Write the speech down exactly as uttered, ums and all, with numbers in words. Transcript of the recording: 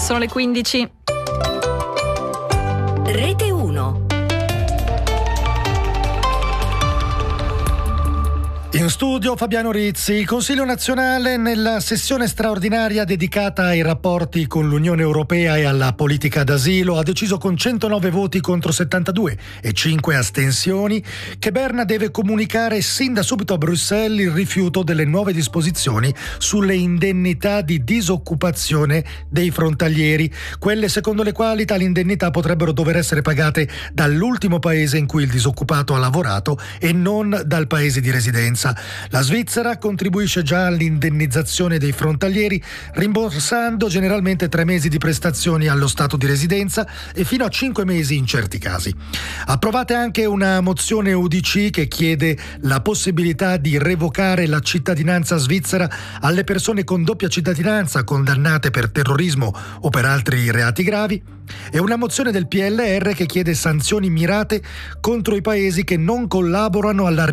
Sono le quindici. Rete uno. In studio Fabiano Rizzi. Il Consiglio nazionale, nella sessione straordinaria dedicata ai rapporti con l'Unione Europea e alla politica d'asilo, ha deciso con centonove voti contro settantadue e cinque astensioni che Berna deve comunicare sin da subito a Bruxelles il rifiuto delle nuove disposizioni sulle indennità di disoccupazione dei frontalieri, quelle secondo le quali tali indennità potrebbero dover essere pagate dall'ultimo paese in cui il disoccupato ha lavorato e non dal paese di residenza. La Svizzera contribuisce già all'indennizzazione dei frontalieri, rimborsando generalmente tre mesi di prestazioni allo stato di residenza e fino a cinque mesi in certi casi. Approvate anche una mozione U D C che chiede la possibilità di revocare la cittadinanza svizzera alle persone con doppia cittadinanza condannate per terrorismo o per altri reati gravi, e una mozione del P L R che chiede sanzioni mirate contro i paesi che non collaborano alla